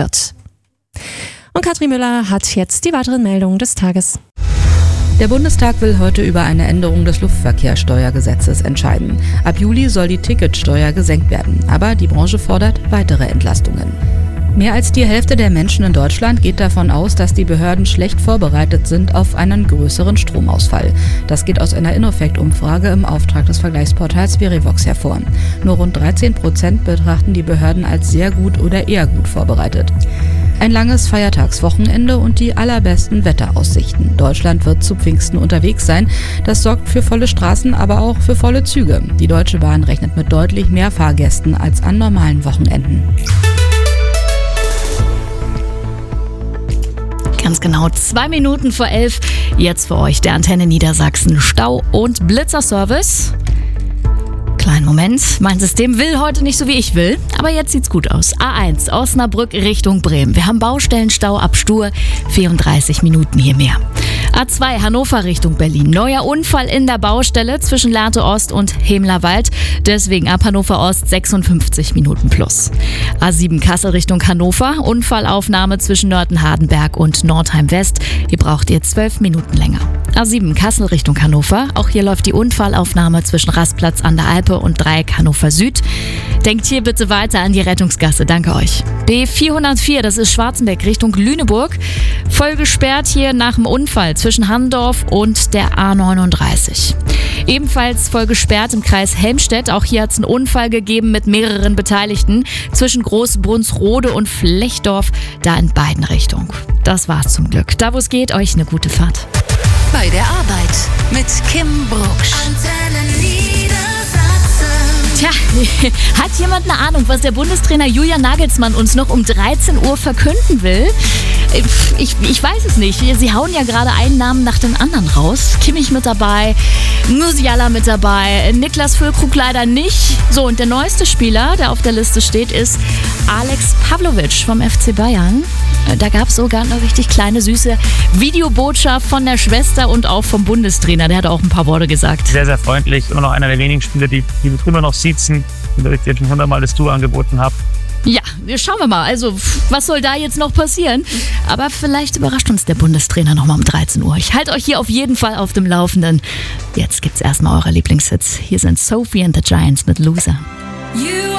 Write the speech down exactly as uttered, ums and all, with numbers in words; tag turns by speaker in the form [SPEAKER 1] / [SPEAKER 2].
[SPEAKER 1] wird. Und Katrin Müller hat jetzt die weiteren Meldungen des Tages.
[SPEAKER 2] Der Bundestag will heute über eine Änderung des Luftverkehrssteuergesetzes entscheiden. Ab Juli soll die Ticketsteuer gesenkt werden, aber die Branche fordert weitere Entlastungen. Mehr als die Hälfte der Menschen in Deutschland geht davon aus, dass die Behörden schlecht vorbereitet sind auf einen größeren Stromausfall. Das geht aus einer Innofect-Umfrage im Auftrag des Vergleichsportals Verivox hervor. Nur rund dreizehn Prozent betrachten die Behörden als sehr gut oder eher gut vorbereitet. Ein langes Feiertagswochenende und die allerbesten Wetteraussichten. Deutschland wird zu Pfingsten unterwegs sein. Das sorgt für volle Straßen, aber auch für volle Züge. Die Deutsche Bahn rechnet mit deutlich mehr Fahrgästen als an normalen Wochenenden.
[SPEAKER 3] Ganz genau zwei Minuten vor elf. Jetzt für euch der Antenne Niedersachsen Stau- und Blitzerservice. Kleinen Moment, mein System will heute nicht so, wie ich will, aber jetzt sieht's gut aus. A eins, Osnabrück Richtung Bremen. Wir haben Baustellenstau ab Stur, vierunddreißig Minuten hier mehr. A zwei, Hannover Richtung Berlin. Neuer Unfall in der Baustelle zwischen Lehrte Ost und Hemlerwald. Deswegen ab Hannover Ost sechsundfünfzig Minuten plus. A sieben, Kassel Richtung Hannover. Unfallaufnahme zwischen Nörten-Hardenberg und Nordheim West. Hier braucht ihr zwölf Minuten länger. A sieben, Kassel Richtung Hannover. Auch hier läuft die Unfallaufnahme zwischen Rastplatz an der Alpe und Dreieck Hannover Süd. Denkt hier bitte weiter an die Rettungsgasse. Danke euch. B vierhundertvier, das ist Schwarzenbeck Richtung Lüneburg. Voll gesperrt hier nach dem Unfall zwischen Handorf und der A neununddreißig. Ebenfalls voll gesperrt im Kreis Helmstedt. Auch hier hat es einen Unfall gegeben mit mehreren Beteiligten zwischen Großbrunsrode und Flechdorf, da in beiden Richtungen. Das war's zum Glück. Da wo es geht, euch eine gute Fahrt.
[SPEAKER 4] Bei der Arbeit mit Kim Brucksch.
[SPEAKER 3] Tja, hat jemand eine Ahnung, was der Bundestrainer Julian Nagelsmann uns noch um dreizehn Uhr verkünden will? Ich, ich weiß es nicht. Sie hauen ja gerade einen Namen nach dem anderen raus. Kimmich mit dabei, Musiala mit dabei, Niklas Füllkrug leider nicht. So, und der neueste Spieler, der auf der Liste steht, ist Alex Pavlovic vom F C Bayern. Da gab es sogar eine richtig kleine, süße Videobotschaft von der Schwester und auch vom Bundestrainer. Der hat auch ein paar Worte gesagt.
[SPEAKER 5] Sehr, sehr freundlich. Immer noch einer der wenigen Spieler, die, die drüber noch siezen, die ich dir schon hundertmal das Du angeboten habe.
[SPEAKER 3] Ja, schauen wir mal. Also, was soll da jetzt noch passieren? Aber vielleicht überrascht uns der Bundestrainer nochmal um dreizehn Uhr. Ich halte euch hier auf jeden Fall auf dem Laufenden. Jetzt gibt's erstmal eure Lieblingshits. Hier sind Sophie and the Giants mit Loser.
[SPEAKER 4] You